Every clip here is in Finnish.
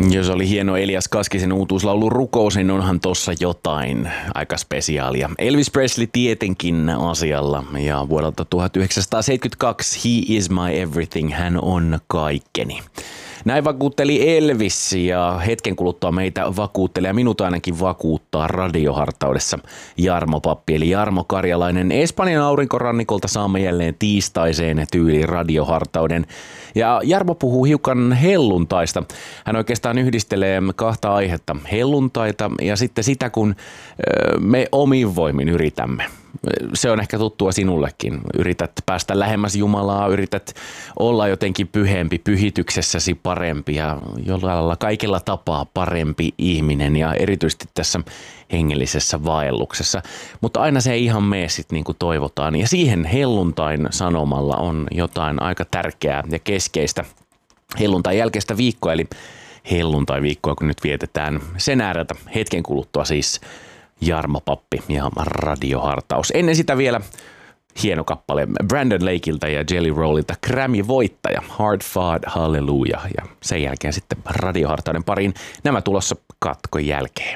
Jos oli hieno Elias Kaskisen uutuuslaulu Rukous, niin onhan tossa jotain aika spesiaalia. Elvis Presley tietenkin asialla ja vuodelta 1972 He is my everything, hän on kaikkeni. Näin vakuutteli Elvis ja hetken kuluttua meitä vakuuttelee ja minut ainakin vakuuttaa radiohartaudessa Jarmo Pappi eli Jarmo Karjalainen. Espanjan aurinkorannikolta saamme jälleen tiistaiseen tyyliin radiohartauden. Ja Jarmo puhuu hiukan helluntaista. Hän oikeastaan yhdistelee kahta aihetta, helluntaita ja sitten sitä, kun me omin voimin yritämme. Se on ehkä tuttua sinullekin. Yrität päästä lähemmäs Jumalaa, yrität olla jotenkin pyhempi, pyhityksessäsi parempi ja jollain lailla kaikella tapaa parempi ihminen ja erityisesti tässä hengellisessä vaelluksessa. Mutta aina se ei ihan mene sit niin kuin toivotaan ja siihen helluntain sanomalla on jotain aika tärkeää ja keskeistä. Helluntain jälkeistä viikkoa eli helluntai-viikkoa, kun nyt vietetään sen ääreltä hetken kuluttua siis Jarmo Pappi ja radiohartaus. Ennen sitä vielä hieno kappale Brandon Lakeilta ja Jelly Rollilta Grammy-voittaja Hard Fought Hallelujah ja sen jälkeen sitten radiohartauden pariin. Nämä tulossa katkon jälkeen.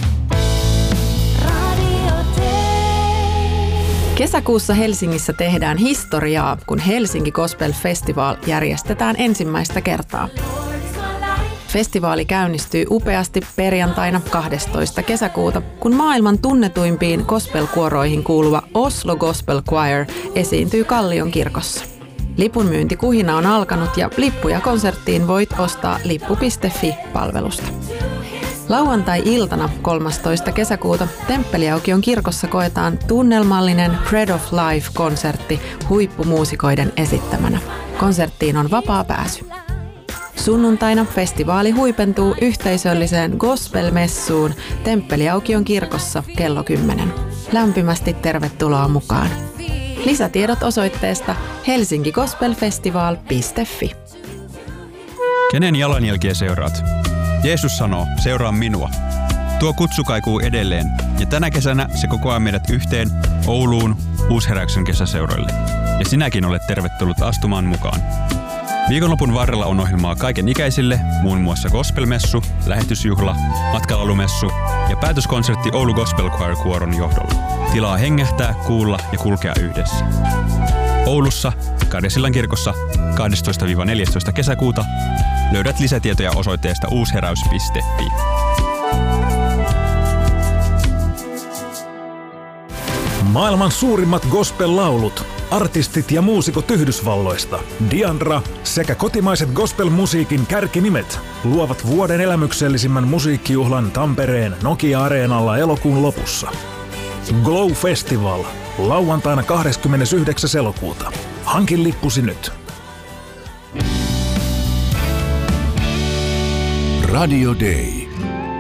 Kesäkuussa Helsingissä tehdään historiaa, kun Helsinki Gospel Festival järjestetään ensimmäistä kertaa. Festivaali käynnistyy upeasti perjantaina 12. kesäkuuta, kun maailman tunnetuimpiin gospel-kuoroihin kuuluva Oslo Gospel Choir esiintyy Kallion kirkossa. Lipun myyntikuhina on alkanut ja lippuja konserttiin voit ostaa lippu.fi-palvelusta. Lauantai-iltana 13. kesäkuuta Temppeliaukion kirkossa koetaan tunnelmallinen Bread of Life-konsertti huippumuusikoiden esittämänä. Konserttiin on vapaa pääsy. Sunnuntaina festivaali huipentuu yhteisölliseen gospel-messuun Temppeliaukion kirkossa kello 10. Lämpimästi tervetuloa mukaan. Lisätiedot osoitteesta helsinkigospelfestival.fi. Kenen jalanjälkiä seuraat? Jeesus sanoo, seuraa minua. Tuo kutsu kaikuu edelleen ja tänä kesänä se kokoaa meidät yhteen Ouluun Uusheräyksen kesäseuroille. Ja sinäkin olet tervetullut astumaan mukaan. Viikonlopun varrella on ohjelmaa kaiken ikäisille, muun muassa gospelmessu, lähetysjuhla, matkalalumessu ja päätöskonsertti Oulu Gospel Choir kuoron johdolla. Tilaa hengähtää, kuulla ja kulkea yhdessä. Oulussa, Karjasillan kirkossa 12-14 kesäkuuta löydät lisätietoja osoitteesta uusheräys.fi. Maailman suurimmat gospel-laulut, artistit ja muusikot Yhdysvalloista, Diandra sekä kotimaiset gospel-musiikin kärkinimet luovat vuoden elämyksellisimmän musiikkijuhlan Tampereen Nokia-areenalla elokuun lopussa. Glow Festival, lauantaina 29. elokuuta. Hankin lippusi nyt. Radio Day.